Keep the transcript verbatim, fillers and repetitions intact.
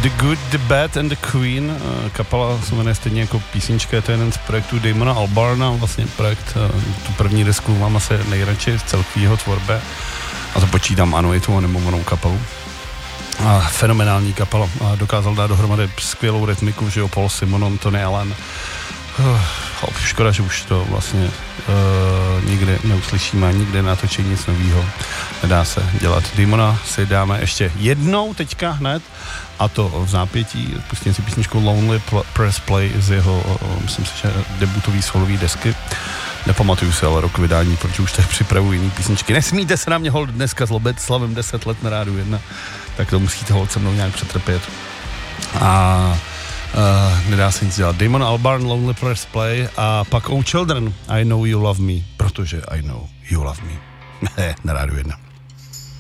The Good, The Bad and The Queen, kapela se jmenuje stejně jako písnička, je to jeden z projektů Damona Albarna, vlastně projekt, tu první desku mám asi nejradši z celkovýho tvorbe a to počítám Anuitu a nemovanou kapelu. A fenomenální kapela a dokázal dát dohromady skvělou rytmiku, že jo, Paul Simonon, Tony Allen. Uh, škoda, že už to vlastně uh, nikdy neuslyšíme, nikdy natočí nic novýho, nedá se dělat. Damona si dáme ještě jednou teďka hned, a to v zápětí, pustím si písničku Lonely Press Play z jeho, uh, myslím si, že debutový solový desky. Nepamatuju si ale rok vydání, protože už tak připravuji jiný písničky. Nesmíte se na mě hold dneska zlobit, slavím deset let na Rádiu jedna, tak to musíte hold se mnou nějak přetrpět. A Uh, nedá se nic dělat. Damon Albarn, Lonely Press Play a pak Oh Children, I Know You Love Me, protože I Know You Love Me. Na Rádiu jedna.